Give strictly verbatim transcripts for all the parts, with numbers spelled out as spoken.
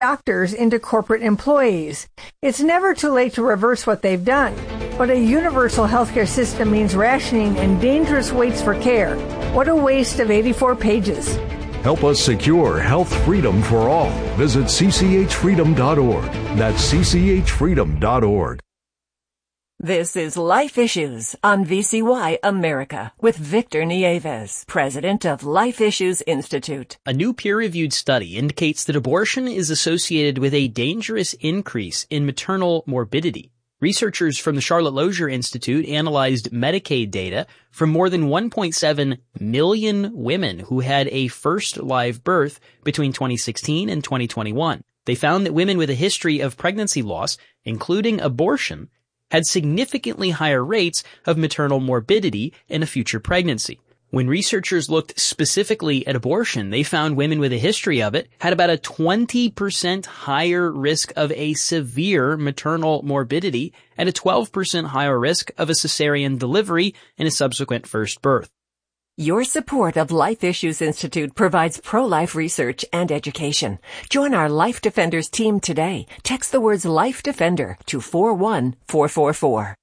doctors into corporate employees. It's never too late to reverse what they've done. But a universal healthcare system means rationing and dangerous waits for care. What a waste of eighty-four pages. Help us secure health freedom for all. Visit c c h freedom dot org. That's c c h freedom dot org. This is Life Issues on V C Y America with Victor Nieves, president of Life Issues Institute. A new peer-reviewed study indicates that abortion is associated with a dangerous increase in maternal morbidity. Researchers from the Charlotte Lozier Institute analyzed Medicaid data from more than one point seven million women who had a first live birth between twenty sixteen and twenty twenty-one. They found that women with a history of pregnancy loss, including abortion, had significantly higher rates of maternal morbidity in a future pregnancy. When researchers looked specifically at abortion, they found women with a history of it had about a twenty percent higher risk of a severe maternal morbidity and a twelve percent higher risk of a cesarean delivery in a subsequent first birth. Your support of Life Issues Institute provides pro-life research and education. Join our Life Defenders team today. Text the words Life Defender to four one four four four.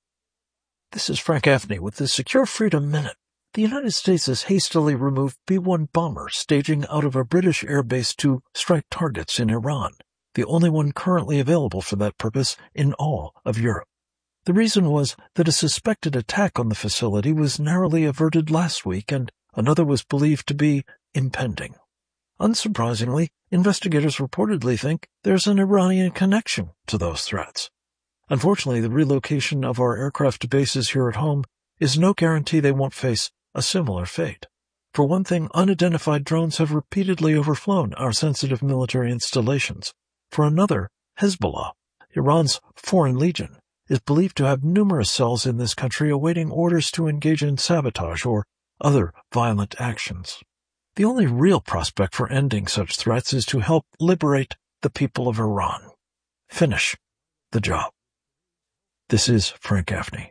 This is Frank Gaffney with the Secure Freedom Minute. The United States has hastily removed B one bombers staging out of a British airbase to strike targets in Iran, the only one currently available for that purpose in all of Europe. The reason was that a suspected attack on the facility was narrowly averted last week and another was believed to be impending. Unsurprisingly, investigators reportedly think there's an Iranian connection to those threats. Unfortunately, the relocation of our aircraft bases here at home is no guarantee they won't face a similar fate. For one thing, unidentified drones have repeatedly overflown our sensitive military installations. For another, Hezbollah, Iran's foreign legion, is believed to have numerous cells in this country awaiting orders to engage in sabotage or other violent actions. The only real prospect for ending such threats is to help liberate the people of Iran. Finish the job. This is Frank Gaffney.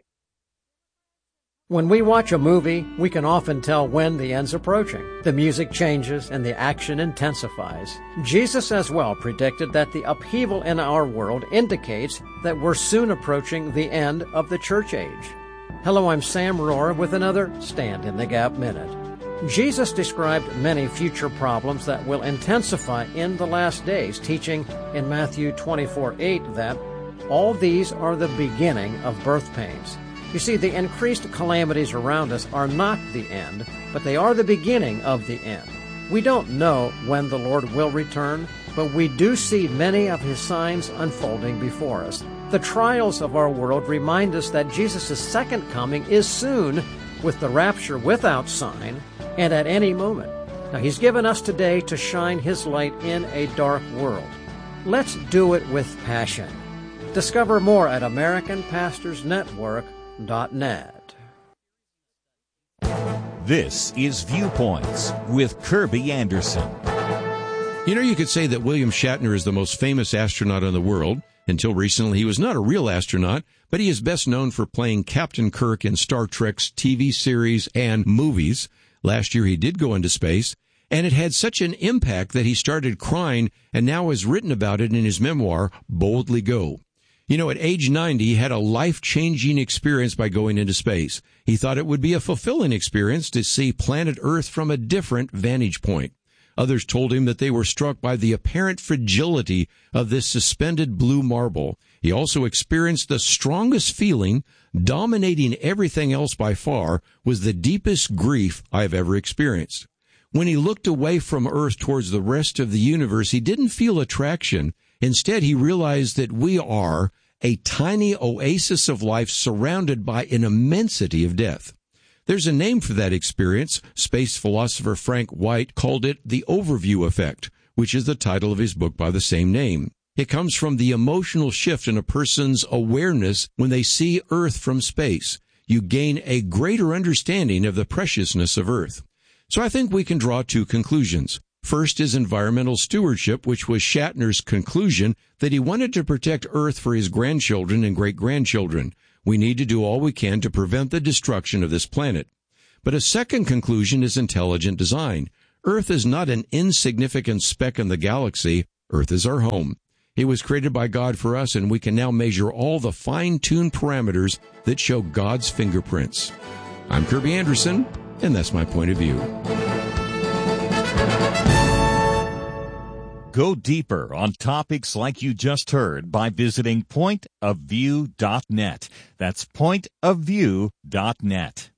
When we watch a movie, we can often tell when the end's approaching. The music changes and the action intensifies. Jesus as well predicted that the upheaval in our world indicates that we're soon approaching the end of the church age. Hello, I'm Sam Rohrer with another Stand in the Gap Minute. Jesus described many future problems that will intensify in the last days, teaching in Matthew twenty-four eight that all these are the beginning of birth pains. You see, the increased calamities around us are not the end, but they are the beginning of the end. We don't know when the Lord will return, but we do see many of His signs unfolding before us. The trials of our world remind us that Jesus' second coming is soon, with the rapture without sign, and at any moment. Now, He's given us today to shine His light in a dark world. Let's do it with passion. Discover more at American Pastors Network dot net. This is Viewpoints with Kirby Anderson. You know, you could say that William Shatner is the most famous astronaut in the world. Until recently, he was not a real astronaut, but he is best known for playing Captain Kirk in Star Trek's T V series and movies. Last year, he did go into space, and it had such an impact that he started crying and now has written about it in his memoir, Boldly Go. You know, at age ninety, he had a life-changing experience by going into space. He thought it would be a fulfilling experience to see planet Earth from a different vantage point. Others told him that they were struck by the apparent fragility of this suspended blue marble. He also experienced the strongest feeling, dominating everything else by far, was the deepest grief I've ever experienced. When he looked away from Earth towards the rest of the universe, he didn't feel attraction. Instead, he realized that we are a tiny oasis of life surrounded by an immensity of death. There's a name for that experience. Space philosopher Frank White called it the overview effect, which is the title of his book by the same name. It comes from the emotional shift in a person's awareness when they see Earth from space. You gain a greater understanding of the preciousness of Earth. So I think we can draw two conclusions. First is environmental stewardship, which was Shatner's conclusion that he wanted to protect Earth for his grandchildren and great-grandchildren. We need to do all we can to prevent the destruction of this planet. But a second conclusion is intelligent design. Earth is not an insignificant speck in the galaxy. Earth is our home. It was created by God for us, and we can now measure all the fine-tuned parameters that show God's fingerprints. I'm Kirby Anderson, and that's my point of view. Go deeper on topics like you just heard by visiting point of view dot net. That's point of view dot net.